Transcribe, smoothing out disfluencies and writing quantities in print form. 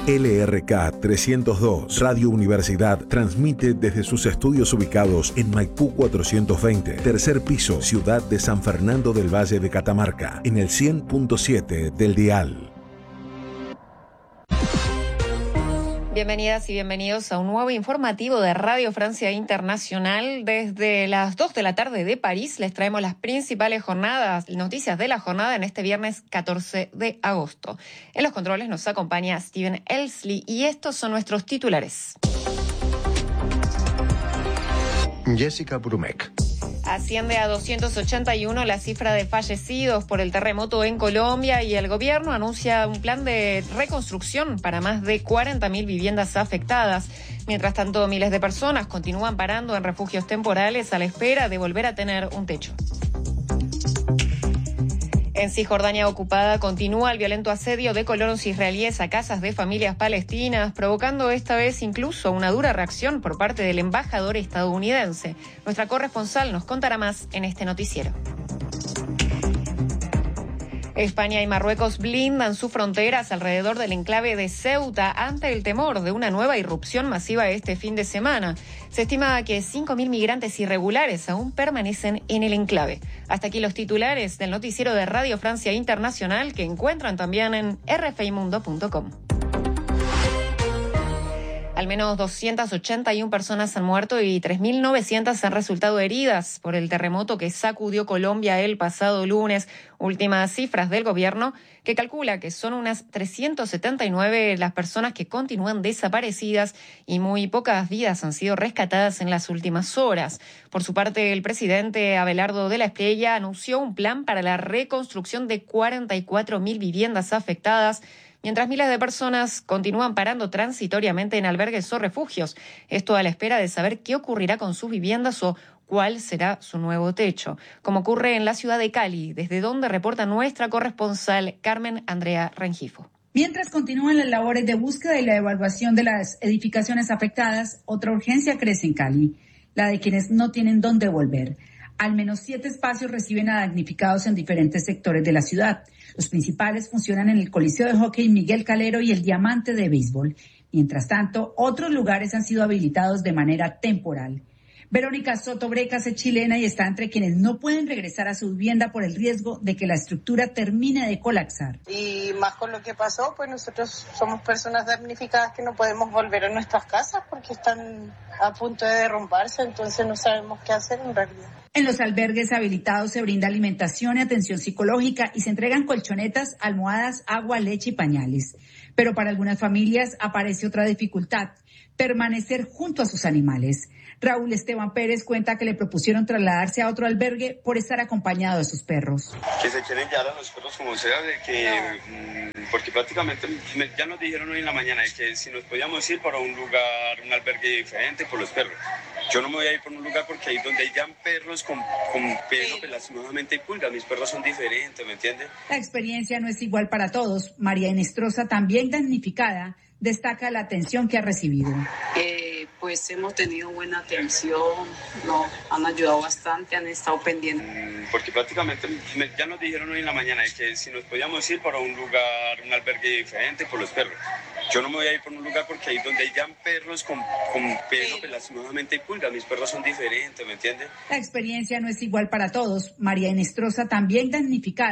LRK 302, Radio Universidad, transmite desde sus estudios ubicados en Maipú 420, tercer piso, ciudad de San Fernando del Valle de Catamarca, en el 100.7 del dial. Bienvenidas y bienvenidos a un nuevo informativo de Radio Francia Internacional. Desde las 2 de la tarde de París les traemos las principales noticias de la jornada en este viernes 14 de agosto. En los controles nos acompaña Steven Elsley y estos son nuestros titulares. Jessica Brumek. Asciende a 281 la cifra de fallecidos por el terremoto en Colombia y el gobierno anuncia un plan de reconstrucción para más de 40.000 viviendas afectadas. Mientras tanto, miles de personas continúan parando en refugios temporales a la espera de volver a tener un techo. En Cisjordania ocupada continúa el violento asedio de colonos israelíes a casas de familias palestinas, provocando esta vez incluso una dura reacción por parte del embajador estadounidense. Nuestra corresponsal nos contará más en este noticiero. España y Marruecos blindan sus fronteras alrededor del enclave de Ceuta ante el temor de una nueva irrupción masiva este fin de semana. Se estima que 5.000 migrantes irregulares aún permanecen en el enclave. Hasta aquí los titulares del noticiero de Radio Francia Internacional que encuentran también en rfimundo.com. Al menos 281 personas han muerto y 3.900 han resultado heridas por el terremoto que sacudió Colombia el pasado lunes. Últimas cifras del gobierno que calcula que son unas 379 las personas que continúan desaparecidas y muy pocas vidas han sido rescatadas en las últimas horas. Por su parte, el presidente Abelardo de la Espriella anunció un plan para la reconstrucción de 44.000 viviendas afectadas, mientras miles de personas continúan parando transitoriamente en albergues o refugios. Esto a la espera de saber qué ocurrirá con sus viviendas o cuál será su nuevo techo. Como ocurre en la ciudad de Cali, desde donde reporta nuestra corresponsal Carmen Andrea Rengifo. Mientras continúan las labores de búsqueda y la evaluación de las edificaciones afectadas, otra urgencia crece en Cali, la de quienes no tienen dónde volver. Al menos 7 espacios reciben a damnificados en diferentes sectores de la ciudad. Los principales funcionan en el Coliseo de Hockey Miguel Calero y el Diamante de Béisbol. Mientras tanto, otros lugares han sido habilitados de manera temporal. Verónica Soto Brecas es chilena y está entre quienes no pueden regresar a su vivienda por el riesgo de que la estructura termine de colapsar. Y más con lo que pasó, pues nosotros somos personas damnificadas que no podemos volver a nuestras casas porque están a punto de derrumbarse, entonces no sabemos qué hacer en realidad. En los albergues habilitados se brinda alimentación y atención psicológica y se entregan colchonetas, almohadas, agua, leche y pañales. Pero para algunas familias aparece otra dificultad: permanecer junto a sus animales. Raúl Esteban Pérez cuenta que le propusieron trasladarse a otro albergue por estar acompañado de sus perros. Que se quieren llevar a los perros como sea, porque prácticamente ya nos dijeron hoy en la mañana que si nos podíamos ir para un lugar, un albergue diferente por los perros. Yo no me voy a ir por un lugar porque ahí donde hayan perros con pelo, pues lastimosamente hay pulgas. Mis perros son diferentes, ¿me entiendes? La experiencia no es igual para todos. María Enestrosa, también damnificada, destaca la atención que ha recibido. Pues hemos tenido buena atención, nos han ayudado bastante, han estado pendientes. Porque prácticamente ya nos dijeron hoy en la mañana que si nos podíamos ir para un lugar, un albergue diferente por los perros. Yo no me voy a ir por un lugar porque ahí donde hayan perros con pelo, pues lastimosamente hay pulgas. Mis perros son diferentes, ¿me entiendes? La experiencia no es igual para todos. María Enestrosa, también damnificada,